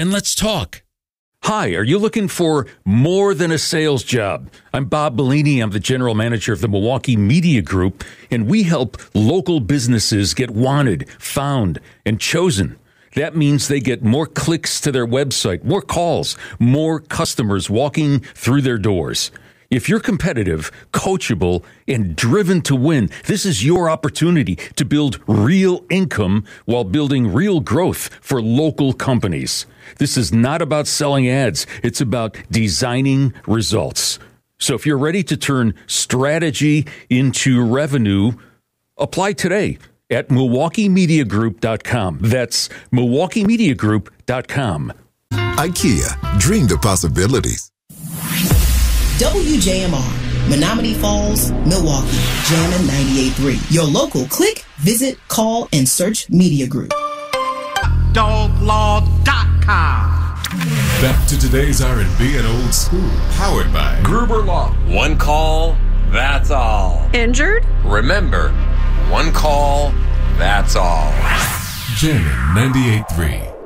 and let's talk. Hi, are you looking for more than a sales job? I'm Bob Bellini. I'm the general manager of the Milwaukee Media Group, and we help local businesses get wanted, found, and chosen. That means they get more clicks to their website, more calls, more customers walking through their doors. If you're competitive, coachable, and driven to win, this is your opportunity to build real income while building real growth for local companies. This is not about selling ads. It's about designing results. So if you're ready to turn strategy into revenue, apply today at MilwaukeeMediaGroup.com. That's MilwaukeeMediaGroup.com. IKEA, dream the possibilities. WJMR, Menominee Falls, Milwaukee, Jammin' 98.3. Your local click, visit, call, and search Media Group. DogLaw.com. Back to today's R&B and old school, powered by Gruber Law. One call, that's all. Injured? Remember, one call, that's all. Jammin' 98.3.